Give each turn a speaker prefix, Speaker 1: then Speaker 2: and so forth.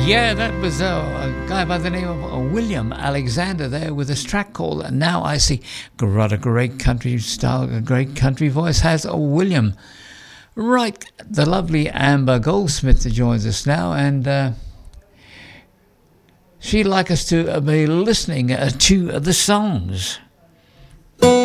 Speaker 1: Yeah, that was a guy by the name of William Alexander there with this track called Now I See. Got a great country style, a great country voice has William. Right, the lovely Amber Goldsmith joins us now, and she'd like us to be listening to the songs.